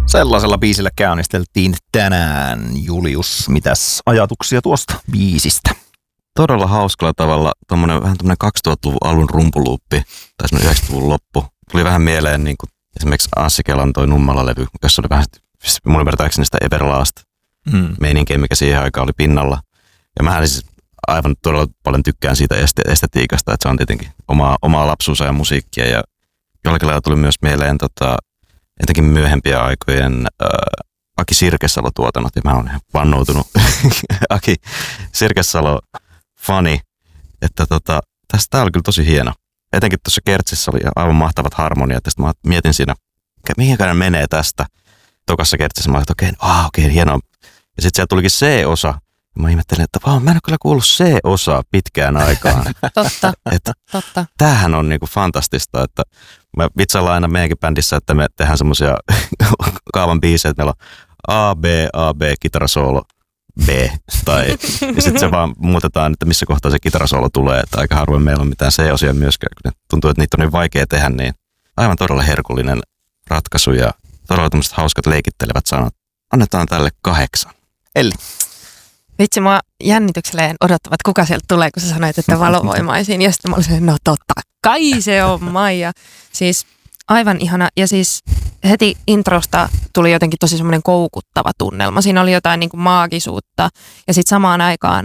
Sellaisella biisillä käynnisteltiin tänään. Julius, mitäs ajatuksia tuosta biisistä? Todella hauskalla tavalla vähän tommonen 2000-luvun alun rumpuluuppi, tai semmoinen 90-luvun loppu. Tuli vähän mieleen niin kuin esimerkiksi Anssi Kelan toi Nummala-levy, jossa oli vähän mun ymmärtääkseni sitä Everlast-meininkiä, mikä siihen aikaan oli pinnalla. Ja mähän siis aivan todella paljon tykkään siitä estetiikasta, että se on tietenkin omaa lapsuusa ja musiikkia. Ja jollakin lailla tuli myös mieleen etenkin myöhempien aikojen Aki Sirkesalo-tuotannot, ja mä oon ihan vannoutunut Aki Sirkesalo-fani, että tää oli kyllä tosi hieno. Etenkin tuossa kertsissä oli aivan mahtavat harmoniat, ja sitten mä mietin siinä, mihinkäinen menee tästä. Tokassa kertsissä mä olin, että okei, hienoa. Ja sitten siellä tulikin C-osa, ja mä ihmettelin, että mä en ole kyllä kuullut C-osaa pitkään aikaan. Totta. Tämähän on niinku fantastista, että mä vitsaillaan aina meidänkin bändissä, että me tehdään semmoisia kaavan biisejä, että meillä on A, B, kitarasoolo, B. Ja sitten se vaan muutetaan, että missä kohtaa se kitarasoolo tulee. Että aika harvoin meillä on mitään C-osia myöskään, kun tuntuu, että niitä on niin vaikea tehdä, niin aivan todella herkullinen ratkaisu ja todella tämmöiset hauskat leikittelevät sanat. Annetaan tälle 8. Elli. Vitsi, mua jännitykselleen odottavat, kuka sieltä tulee, kun sä sanoit, että valovoimaisiin. Ja sitten mä olisin, no totta kai se on Maija. Siis aivan ihana. Ja siis heti introsta tuli jotenkin tosi semmoinen koukuttava tunnelma. Siinä oli jotain niin kuin maagisuutta. Ja sitten samaan aikaan